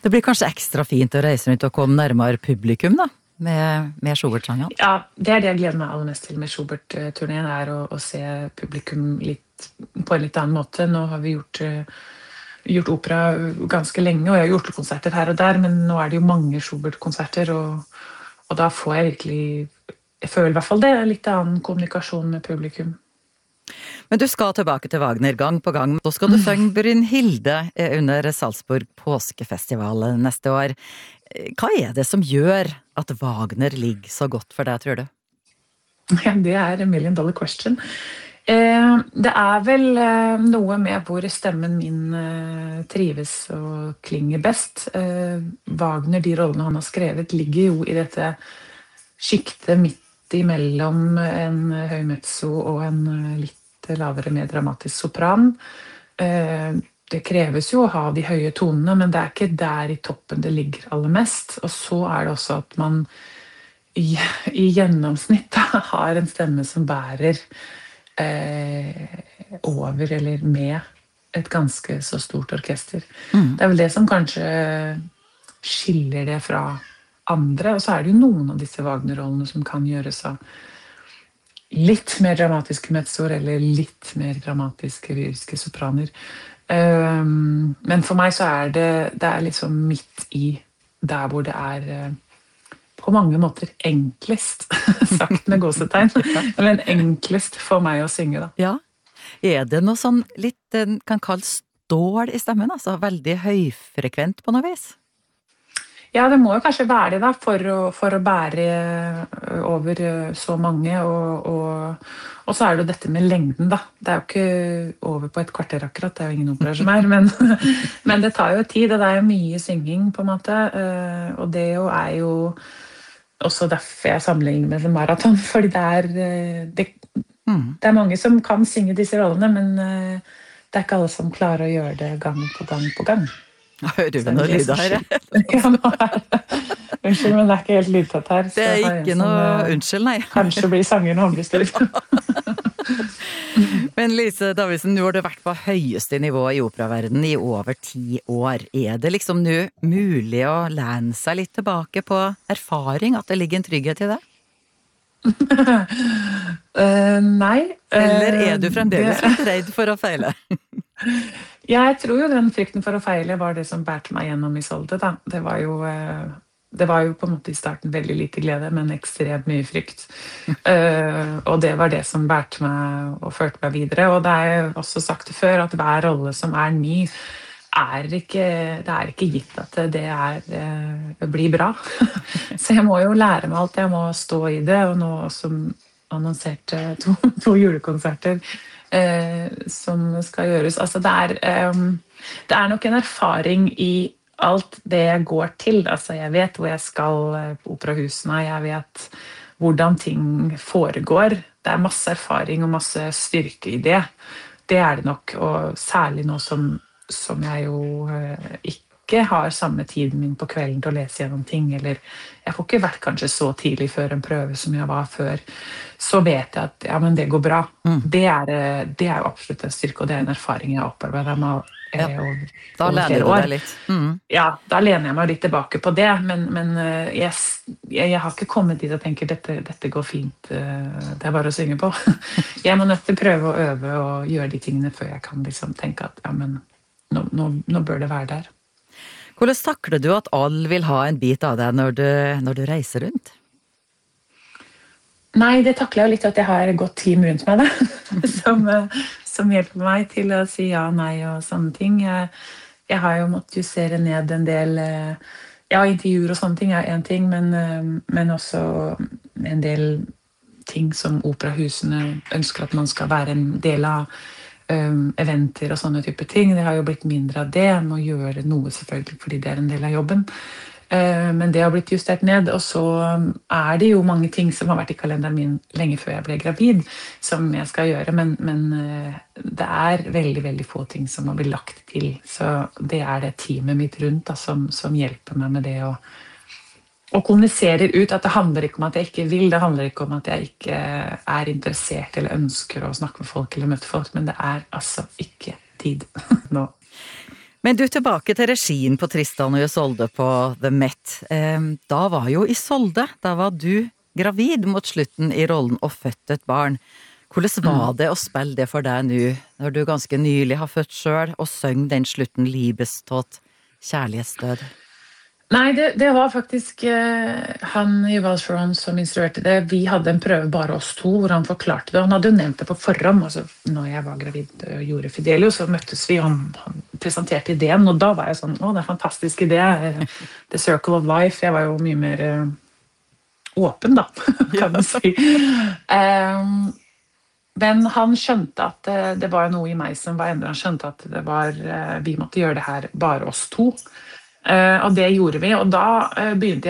Det blir kanskje ekstra fint å reise rundt og komme nærmere publikum da, med Schubert-sangene? Ja, det det jeg gleder meg aller mest til med Schubert-turneen, å se publikum på en litt annen måte. Nå har vi gjort opera ganske lenge, og jeg har gjort konserter her og der, men nå det jo mange Schubert-konserter, og da får jeg virkelig, jeg føler I hvert fall det, litt annen kommunikasjon med publikum. Men du skal tilbake til Wagner gang på gang. Da skal du synge Brynhilde under Salzburg påskefestival neste år. Hva det som gjør at Wagner ligger så godt for deg, tror du? Ja, det a million dollar question. Det vel noe med hvor stemmen min trives og klinger best. Wagner, de rollene han har skrevet, ligger jo I dette skiktet midt imellom en høy mezzo og en litt lavere, mer dramatisk sopran. Det kreves jo å ha de høye tonene, men det ikke der I toppen det ligger aller mest. Og så det også at man I gjennomsnitt har en stemme som bærer over eller med et ganske så stort orkester. Det vel det som kanskje skiller det fra andre, og så det jo noen av disse Wagner-rollene som kan gjøres av litt mer dramatiske mezzoer eller litt mer dramatiske lyriske sopraner. Men for meg så det liksom midt I der hvor det på mange måter enklest, sagt med gåsetegn, men enklest for meg å synge da. Ja, det noe sånn litt, kan kalles stål I stemmen, altså veldig høyfrekvent på noe vis? Ja, det må jo kanskje være det da, for å bære over så mange, og så det jo dette med lengden da. Det jo ikke over på et kvarter akkurat, det jo ingen opera som men det tar jo tid, og det jo mye synging på en måte, og det jo også derfor jeg sammenligner med en maraton, fordi det mange som kan synge disse rollene, men det ikke alle som klarer å gjøre det gang på gang på gang. Hører du noe lyd her? Ja, nå unnskyld, men det ikke helt lydtatt her. Det ikke noe unnskyld, nei. Kanskje blir sangeren håndbestemt. Men Lise Davidsen, nå har du vært på høyeste nivå I operaverden I over 10 år. Det liksom nå mulig å lene seg litt tilbake på erfaring, at det ligger en trygghet I det? Nei. Eller du fremdeles litt redd for å feile? Jeg tror jo den frykten for å feile var det som bærte meg gjennom Isolde da. Det var jo på en måte I starten veldig lite glede, men ekstremt mye frykt. Og det var det som bærte meg og førte meg videre. Og det jo også sagt før at hver rolle som ny, det ikke gitt at det blir bra. Så jeg må jo lære meg alt, jeg må stå I det, og nå som annonserte to julekonserter, som skal gjøres. Altså det nok en erfaring I alt det jeg går til. Altså jeg vet hvor jeg skal på operahusene, jeg vet hvordan ting foregår. Det masse erfaring og masse styrke I det. Det det nok, og særlig nå som jeg jo ikke har samme tiden min på kvelden til å lese gjennom ting, eller jeg får ikke vært kanskje så tidlig før en prøve som jeg var før, så vet jeg at ja, men det går bra. Det jo absolutt en styrke, og det en erfaring jeg har opparbeidet meg da lener du deg litt. Ja, da lener jeg meg litt tilbake på det, men jeg har ikke kommet dit og tenker dette går fint, det bare å synge på. Jeg må nødt til å prøve å øve og gjøre de tingene før jeg kan liksom tenke at ja, men nå bør det være der. Hvordan takler du at alle vil ha en bit av deg når du reiser rundt? Nei, det takler jeg jo litt at jeg har et godt team rundt meg da, som hjelper meg til å si ja, nei og sånne ting. Jeg har jo måttet justere ned en del, ja, intervjuer og sånne ting en ting, men også en del ting som operahusene ønsker at man skal være en del av, eventer og sånne type ting. Det har jo blitt mindre av det. Jeg må gjøre noe selvfølgelig, fordi det en del av jobben. Men det har blitt justert ned, og så det jo mange ting som har vært I kalenderen min lenge før jeg ble gravid, som jeg skal gjøre, men det veldig, veldig få ting som har blitt lagt til. Så det det teamet mitt rundt da, som hjelper meg med det og kommuniserer ut at det handler ikke om at jeg ikke vil, det handler ikke om at jeg ikke interessert eller ønsker å snakke med folk eller møte folk, men det altså ikke tid nå. Men du, tilbake til regien på Tristan og Isolde på The Met. Da var jo Isolde, da var du gravid mot slutten i rollen og født et barn. Hvordan var det å spille det for deg nå, når du ganske nylig har født selv, og søng den slutten Liebestod, kjærlighetsdød? Nei, det var faktisk han i Valsforan som instruerte det. Vi hadde en prøve bare oss to, hvor han forklarte det. Han hadde jo nevnt det på forhånd, altså når jeg var gravid og gjorde Fidelio, så møttes vi, og han presenterte ideen, og da var jeg sånn, det er en fantastisk idé, The Circle of Life. Jeg var jo mye mer åpen da, kan man si. Men han skjønte at det var noe i meg som var endret. Han skjønte at vi måtte gjøre det her bare oss to. Og det gjorde vi, og da begynte jeg